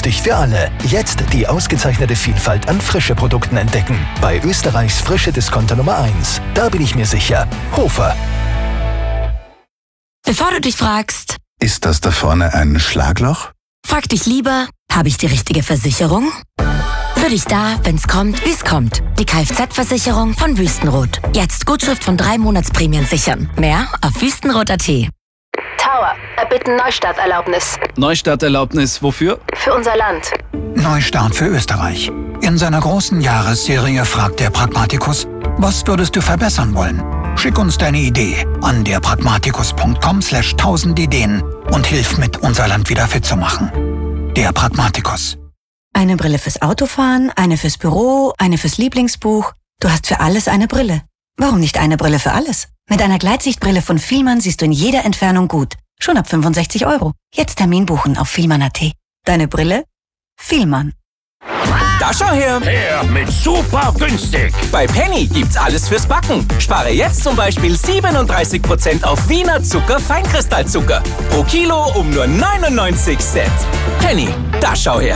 günstig für alle. Jetzt die ausgezeichnete Vielfalt an frische Produkten entdecken. Bei Österreichs frische Discounter Nummer 1. Da bin ich mir sicher. Hofer. Bevor du dich fragst, ist das da vorne ein Schlagloch? frag dich lieber, habe ich die richtige Versicherung? Für dich da, wenn's kommt, wie's kommt. Die Kfz-Versicherung von Wüstenrot. Jetzt Gutschrift von 3 Monatsprämien sichern. Mehr auf wüstenrot.at. Tower, erbitten Neustarterlaubnis. Neustarterlaubnis wofür? Für unser Land. Neustart für Österreich. In seiner großen Jahresserie fragt der Pragmatikus, was würdest du verbessern wollen? Schick uns deine Idee an derpragmatikus.com/1000 Ideen und hilf mit, unser Land wieder fit zu machen. Der Pragmatikus. Eine Brille fürs Autofahren, eine fürs Büro, eine fürs Lieblingsbuch. Du hast für alles eine Brille. Warum nicht eine Brille für alles? Mit einer Gleitsichtbrille von Fielmann siehst du in jeder Entfernung gut. Schon ab 65 €. Jetzt Termin buchen auf Fielmann.at. Deine Brille? Fielmann. Da schau her! Her mit super günstig! Bei Penny gibt's alles fürs Backen. Spare jetzt zum Beispiel 37% auf Wiener Zucker Feinkristallzucker. Pro Kilo um nur 99 Cent. Penny, da schau her!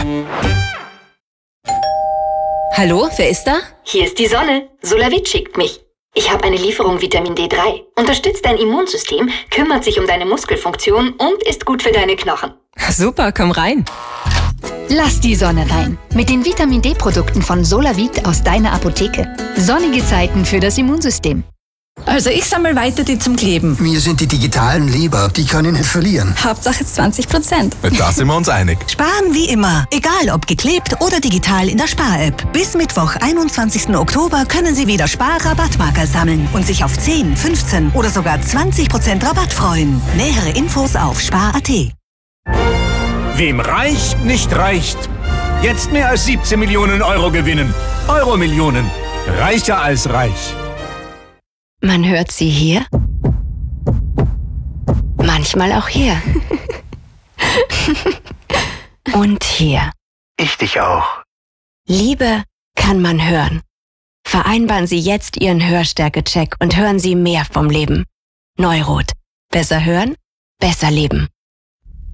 Hallo, wer ist da? Hier ist die Sonne. Solavit schickt mich. Ich habe eine Lieferung Vitamin D3. Unterstützt dein Immunsystem, kümmert sich um deine Muskelfunktion und ist gut für deine Knochen. Super, komm rein. Lass die Sonne rein. Mit den Vitamin D-Produkten von Solavit aus deiner Apotheke. Sonnige Zeiten für das Immunsystem. Also ich sammle weiter die zum Kleben. Mir sind die digitalen lieber, die kann ich nicht verlieren. Hauptsache 20%. Da sind wir uns einig. Sparen wie immer, egal ob geklebt oder digital in der Spar-App. Bis Mittwoch, 21. Oktober können Sie wieder Spar-Rabattmarker sammeln und sich auf 10, 15 oder sogar 20% Rabatt freuen. Nähere Infos auf spar.at. Wem Reich nicht reicht. Jetzt mehr als 17 Millionen Euro gewinnen. Euro-Millionen. Reicher als reich. Man hört sie hier, manchmal auch hier. Und hier. Ich dich auch. Liebe kann man hören. Vereinbaren Sie jetzt Ihren Hörstärke-Check und hören Sie mehr vom Leben. Neurot. Besser hören, besser leben.